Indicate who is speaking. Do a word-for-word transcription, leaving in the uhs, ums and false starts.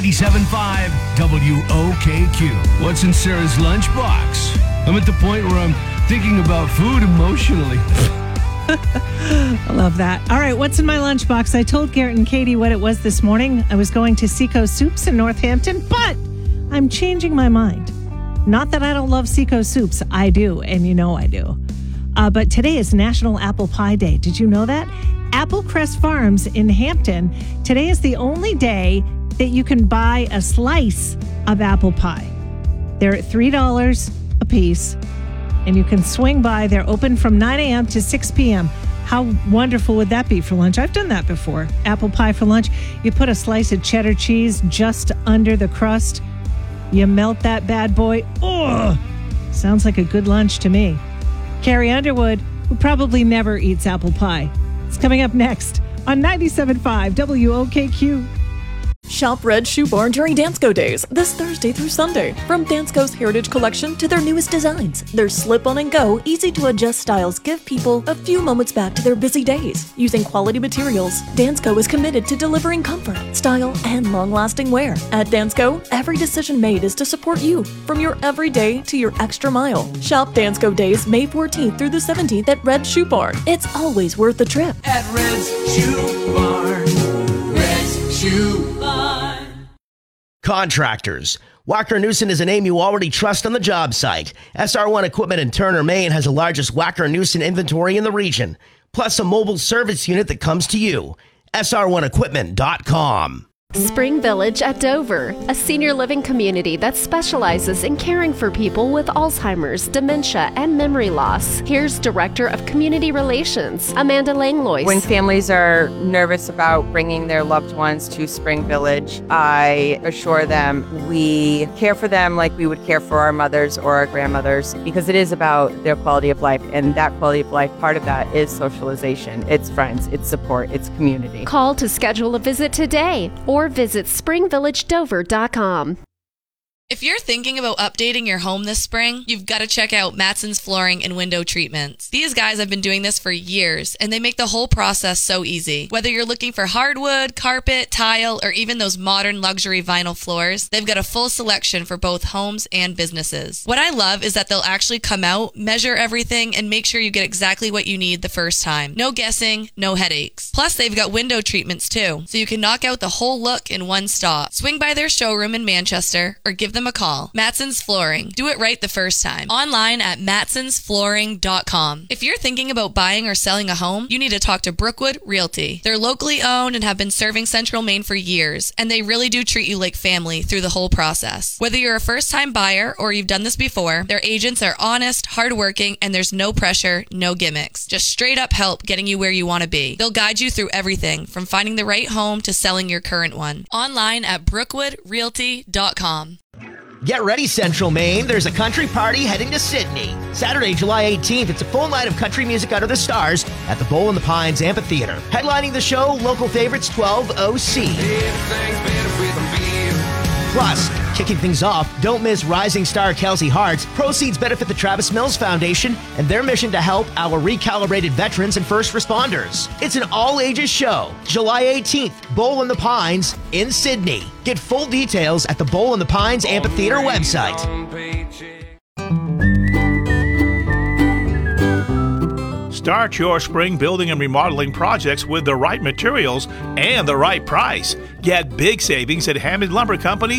Speaker 1: ninety-seven point five W O K Q. What's in Sarah's lunchbox? I'm at the point where I'm thinking about food emotionally.
Speaker 2: I love that. All right, what's in my lunchbox? I told Garrett and Katie what it was this morning. I was going to Seacoast Soups in Northampton, but I'm changing my mind. Not that I don't love Seacoast Soups. I do, and you know I do. Uh, but today is National Apple Pie Day. Did you know that? Applecrest Farms in Hampton. Today is the only day that you can buy a slice of apple pie. They're at three dollars a piece. And you can swing by. They're open from nine a.m. to six p.m. How wonderful would that be for lunch? I've done that before. Apple pie for lunch. You put a slice of cheddar cheese just under the crust. You melt that bad boy. Oh, sounds like a good lunch to me. Carrie Underwood, who probably never eats apple pie. It's coming up next on ninety-seven point five W O K Q.
Speaker 3: Shop Red Shoe Barn during Dansko Days, this Thursday through Sunday. From Dansko's Heritage Collection to their newest designs, their slip-on and go, easy-to-adjust styles give people a few moments back to their busy days. Using quality materials, Dansko is committed to delivering comfort, style, and long-lasting wear. At Dansko, every decision made is to support you, from your everyday to your extra mile. Shop Dansko Days May fourteenth through the seventeenth at Red Shoe Barn. It's always worth the trip.
Speaker 4: At Red's Shoe Barn. Red's Shoe Barn.
Speaker 5: Contractors. Wacker Neuson is a name you already trust on the job site. S R one Equipment in Turner, Maine has the largest Wacker Neuson inventory in the region, plus a mobile service unit that comes to you. S R one equipment dot com.
Speaker 6: Spring Village at Dover, a senior living community that specializes in caring for people with Alzheimer's, dementia, and memory loss. Here's Director of Community Relations, Amanda Langlois.
Speaker 7: When families are nervous about bringing their loved ones to Spring Village, I assure them we care for them like we would care for our mothers or our grandmothers, because it is about their quality of life, and that quality of life, part of that is socialization. It's friends, it's support, it's community.
Speaker 6: Call to schedule a visit today or visit spring village dover dot com.
Speaker 8: If you're thinking about updating your home this spring, you've got to check out Mattson's Flooring and Window Treatments. These guys have been doing this for years, and they make the whole process so easy. Whether you're looking for hardwood, carpet, tile, or even those modern luxury vinyl floors, they've got a full selection for both homes and businesses. What I love is that they'll actually come out, measure everything, and make sure you get exactly what you need the first time. No guessing, no headaches. Plus, they've got window treatments too, so you can knock out the whole look in one stop. Swing by their showroom in Manchester, or give them a call. Mattson's Flooring. Do it right the first time. Online at mattsons flooring dot com. If you're thinking about buying or selling a home, you need to talk to Brookwood Realty. They're locally owned and have been serving Central Maine for years, and they really do treat you like family through the whole process. Whether you're a first-time buyer or you've done this before, their agents are honest, hardworking, and there's no pressure, no gimmicks. Just straight up help getting you where you want to be. They'll guide you through everything from finding the right home to selling your current one. Online at brookwood realty dot com.
Speaker 5: Get ready, Central Maine. There's a country party heading to Sydney. Saturday, July eighteenth, it's a full night of country music under the stars at the Bowl in the Pines Amphitheater. Headlining the show, local favorites twelve O C. Plus, kicking things off, don't miss rising star Kelsey Hart's. Proceeds benefit the Travis Mills Foundation and their mission to help our recalibrated veterans and first responders. It's an all-ages show. July eighteenth, Bowl in the Pines in Sydney. Get full details at the Bowl in the Pines Amphitheater website.
Speaker 9: Start your spring building and remodeling projects with the right materials and the right price. Get big savings at Hammond Lumber Company